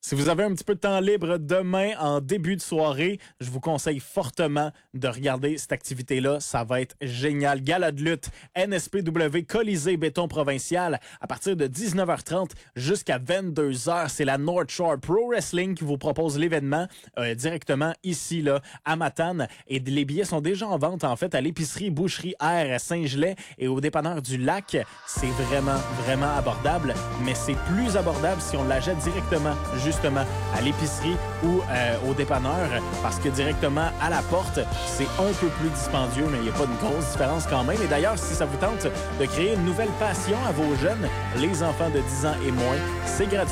Si vous avez un petit peu de temps libre demain en début de soirée, je vous conseille fortement de regarder cette activité-là. Ça va être génial. Gala de lutte, NSPW, Colisée Béton Provincial, à partir de 19h30 jusqu'à 22h. C'est la North Shore Pro Wrestling qui vous propose l'événement directement ici là à Matane. Et les billets sont déjà en vente en fait à l'épicerie Boucherie Air à Saint-Gelais et au dépanneur du Lac. C'est vraiment abordable, mais c'est plus abordable si on l'achète directement justement à l'épicerie ou au dépanneur, parce que directement à la porte, c'est un peu plus dispendieux, mais il n'y a pas de grosse différence quand même. Et d'ailleurs, si ça vous tente de créer une nouvelle passion à vos jeunes, les enfants de 10 ans et moins, c'est gratuit.